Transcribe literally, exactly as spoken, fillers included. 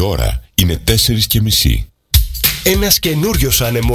ώρα είναι τέσσερις και μισή. Ένας καινούριος άνεμος